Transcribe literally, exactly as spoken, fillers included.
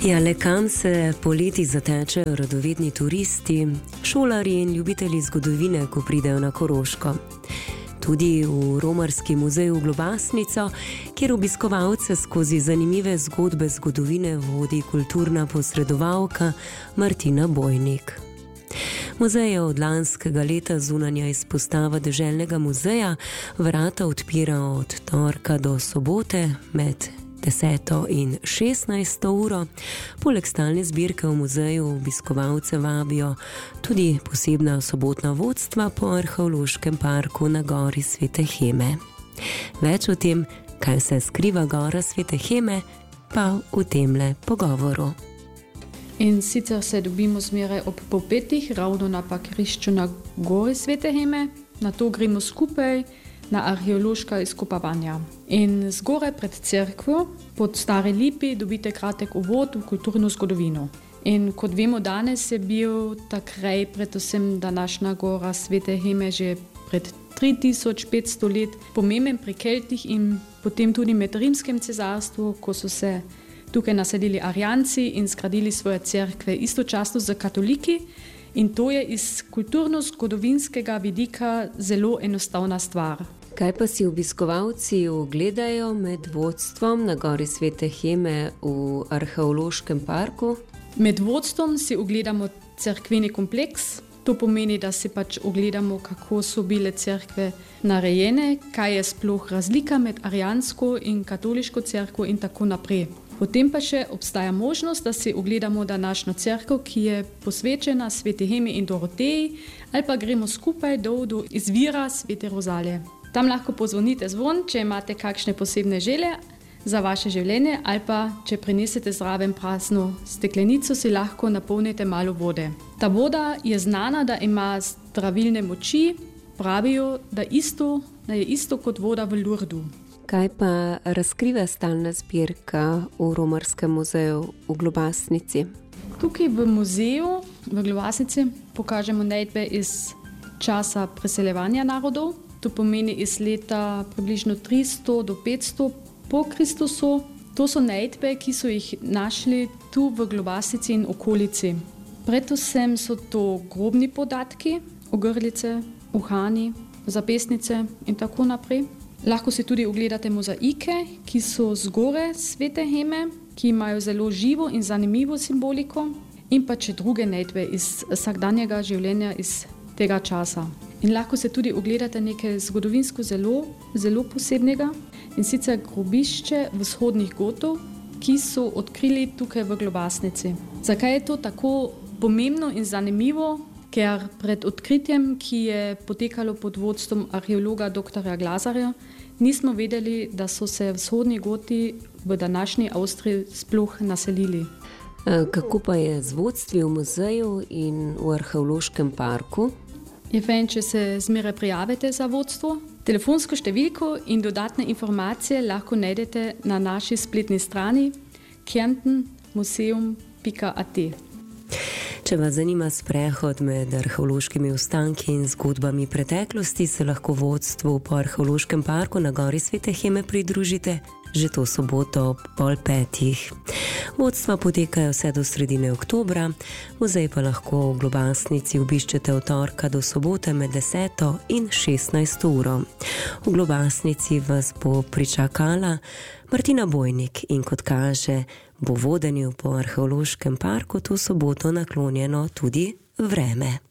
Ja, le kam se poleti zatečejo radovedni turisti, šolarji in ljubitelji zgodovine, ko pridejo na Koroško. Tudi v Romarski muzej v Globasnico, kjer obiskovalce skozi zanimive zgodbe zgodovine vodi kulturna posredovalka Martina Bojnik. Muzej je od lanskega leta zunanja izpostava deželnega muzeja, vrata odpira od torka do sobote med deseto in šestnajsto uro. Poleg stalne zbirke v muzeju obiskovalce vabijo tudi posebna sobotna vodstva po arheološkem parku na gori Svete Heme. Več o tem, kaj se skriva gora Svete Heme, pa v temle pogovoru. In sicer se dobimo zmeraj ob popetih, ravno na parkirišču na gori Svete Heme, na to gremo skupaj na arheološka izkopavanja. In zgoraj pred cerkvo, pod Stare lipi, dobite kratek uvod v kulturno zgodovino. In kot vemo, danes je bil ta kraj, predvsem današnja gora Svete Heme, že pred tri tisoč petsto let pomemben pri Keltih in potem tudi med rimskem cesarstvu, ko so se tukaj naselili Arijanci in zgradili svoje cerkve istočasno z katoliki. In to je iz kulturno-zgodovinskega vidika zelo enostavna stvar. Kaj pa si obiskovalci ogledajo med vodstvom na gori Svete Heme v arheološkem parku? Med vodstvom si ogledamo cerkveni kompleks. To pomeni, da si pač ogledamo, kako so bile cerkve narejene, kaj je sploh razlika med arijansko in katoliško cerkvo in tako naprej. Potem pa še obstaja možnost, da si ogledamo današnjo cerkev, ki je posvečena Sveti Hemi in Doroteji, ali pa gremo skupaj dol do izvira Svete Rozalije. Tam lahko pozvonite zvon, če imate kakšne posebne želje za vaše življenje, ali pa če prinesete zraven prazno steklenico, si lahko napolnite malo vode. Ta voda je znana, da ima zdravilne moči, pravijo, da, isto, da je isto kot voda v Lurdu. Kaj pa razkriva stalna zbirka v Romarskem muzeju v Globasnici? Tukaj v muzeju v Globasnici pokažemo najdbe iz časa preseljevanja narodov. To pomeni iz leta približno tristo do petsto po Kristusu. To so najdbe, ki so jih našli tu v Globasnici in okolici. Predvsem so to grobni podatki, ogrlice, uhani, zapestnice in tako naprej. Lahko si tudi ogledate mozaike, ki so zgore Svete Heme, ki imajo zelo živo in zanimivo simboliko, in pa če druge najdbe iz vsakdanjega življenja iz tega časa. In lahko se tudi ogledate nekaj zgodovinsko zelo, zelo posebnega, in sicer grobišče vzhodnih Gotov, ki so odkrili tukaj v Globasnici. Zakaj je to tako pomembno in zanimivo? Ker pred odkritjem, ki je potekalo pod vodstvom arheologa doktorja Glazarja, nismo vedeli, da so se vzhodni Goti v današnji Avstriji sploh naselili. Kako pa je z vodstvi v muzeju in v arheološkem parku? Je fajn, če se zmeraj prijavite za vodstvo. Telefonsko številko in dodatne informacije lahko najdete na naši spletni strani kärnten museum pika a t. Če vas zanima sprehod med arheološkimi ostanki in zgodbami preteklosti, se lahko vodstvu po arheološkem parku na gori Svete Heme pridružite že to soboto ob pol petih. Vodstva potekajo vse do sredine oktobra, muzej pa lahko v Globasnici obiščete od torka do sobote med deseto in šestnajsto uro. V Globasnici vas bo pričakala Martina Bojnik in kot kaže, bo vodenju po arheološkem parku to soboto naklonjeno tudi vreme.